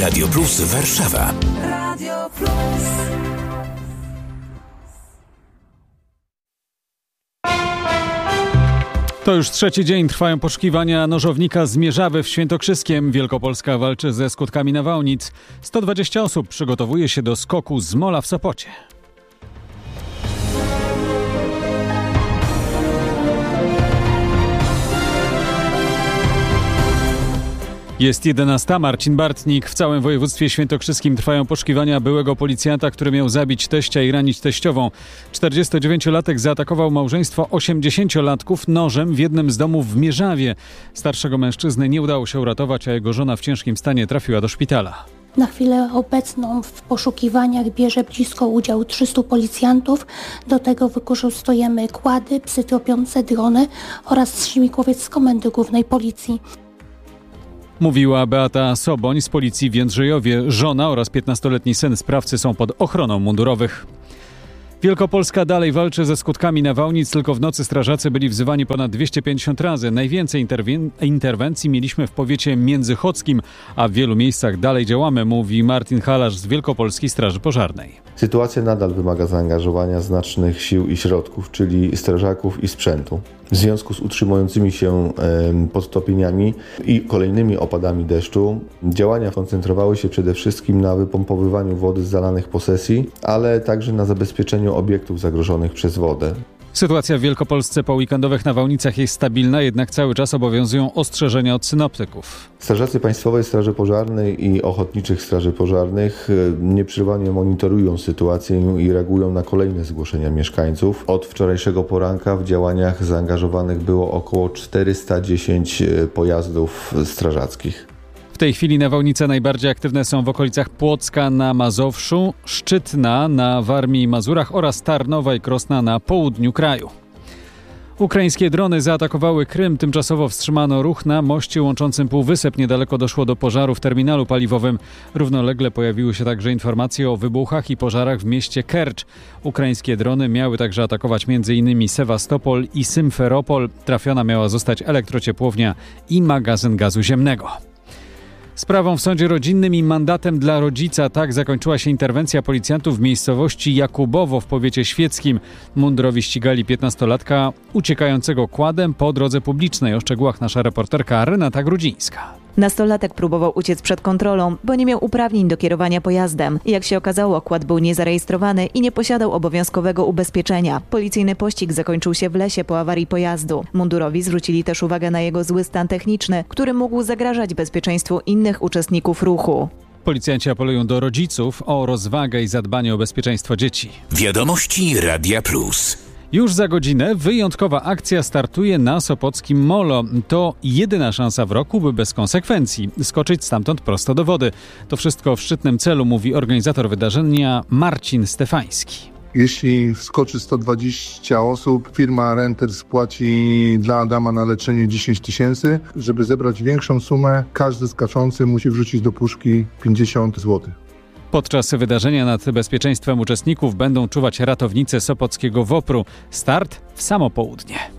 Radio Plus Warszawa. Radio Plus. To już trzeci dzień trwają poszukiwania nożownika z Mierzawy w Świętokrzyskiem. Wielkopolska walczy ze skutkami nawałnic. 120 osób przygotowuje się do skoku z mola w Sopocie. Jest 11. Marcin Bartnik. W całym województwie świętokrzyskim trwają poszukiwania byłego policjanta, który miał zabić teścia i ranić teściową. 49-latek zaatakował małżeństwo 80-latków nożem w jednym z domów w Mierzawie. Starszego mężczyzny nie udało się uratować, a jego żona w ciężkim stanie trafiła do szpitala. Na chwilę obecną w poszukiwaniach bierze blisko udział 300 policjantów. Do tego wykorzystujemy kłady, psy tropiące, drony oraz śmigłowiec z Komendy Głównej Policji. Mówiła Beata Soboń z policji w Jędrzejowie. Żona oraz 15-letni syn sprawcy są pod ochroną mundurowych. Wielkopolska dalej walczy ze skutkami nawałnic. Tylko w nocy strażacy byli wzywani ponad 250 razy. Najwięcej interwencji mieliśmy w powiecie międzychodzkim, a w wielu miejscach dalej działamy, mówi Martin Halarz z Wielkopolskiej Straży Pożarnej. Sytuacja nadal wymaga zaangażowania znacznych sił i środków, czyli strażaków i sprzętu. W związku z utrzymującymi się podtopieniami i kolejnymi opadami deszczu, działania koncentrowały się przede wszystkim na wypompowywaniu wody z zalanych posesji, ale także na zabezpieczeniu obiektów zagrożonych przez wodę. Sytuacja w Wielkopolsce po weekendowych nawałnicach jest stabilna, jednak cały czas obowiązują ostrzeżenia od synoptyków. Strażacy Państwowej Straży Pożarnej i Ochotniczych Straży Pożarnych nieprzerwanie monitorują sytuację i reagują na kolejne zgłoszenia mieszkańców. Od wczorajszego poranka w działaniach zaangażowanych było około 410 pojazdów strażackich. W tej chwili nawałnice najbardziej aktywne są w okolicach Płocka na Mazowszu, Szczytna na Warmii i Mazurach oraz Tarnowa i Krosna na południu kraju. Ukraińskie drony zaatakowały Krym. Tymczasowo wstrzymano ruch na moście łączącym Półwysep. Niedaleko doszło do pożaru w terminalu paliwowym. Równolegle pojawiły się także informacje o wybuchach i pożarach w mieście Kercz. Ukraińskie drony miały także atakować m.in. Sewastopol i Symferopol. Trafiona miała zostać elektrociepłownia i magazyn gazu ziemnego. Sprawą w sądzie rodzinnym i mandatem dla rodzica. Tak zakończyła się interwencja policjantów w miejscowości Jakubowo w powiecie świeckim. Mundurowi ścigali 15-latka uciekającego kładem po drodze publicznej. O szczegółach nasza reporterka Renata Grudzińska. Nastolatek próbował uciec przed kontrolą, bo nie miał uprawnień do kierowania pojazdem. Jak się okazało, kład był niezarejestrowany i nie posiadał obowiązkowego ubezpieczenia. Policyjny pościg zakończył się w lesie po awarii pojazdu. Mundurowi zwrócili też uwagę na jego zły stan techniczny, który mógł zagrażać bezpieczeństwu innych uczestników ruchu. Policjanci apelują do rodziców o rozwagę i zadbanie o bezpieczeństwo dzieci. Wiadomości Radia Plus. Już za godzinę wyjątkowa akcja startuje na sopockim molo. To jedyna szansa w roku, by bez konsekwencji skoczyć stamtąd prosto do wody. To wszystko w szczytnym celu, mówi organizator wydarzenia Marcin Stefański. Jeśli wskoczy 120 osób, firma Renters płaci dla Adama na leczenie 10 000. Żeby zebrać większą sumę, każdy skaczący musi wrzucić do puszki 50 zł. Podczas wydarzenia nad bezpieczeństwem uczestników będą czuwać ratownicy sopockiego WOPR-u. Start w samo południe.